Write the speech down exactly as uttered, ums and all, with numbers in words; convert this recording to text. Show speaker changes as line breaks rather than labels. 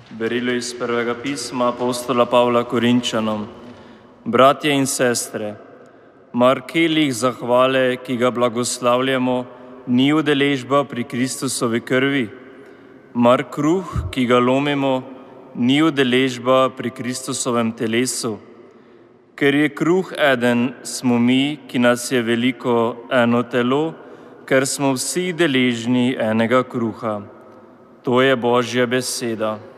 Berilo iz prvega pisma apostola Pavla Korinčanom. Bratje in sestre, mar kelih zahvale, ki ga blagoslavljamo, ni udeležba pri Kristusovi krvi? Mar kruh, ki ga lomimo, ni udeležba pri Kristusovem telesu? Ker je kruh eden, smo mi, ki nas je veliko, eno telo, ker smo vsi deležni enega kruha. To je Božja beseda.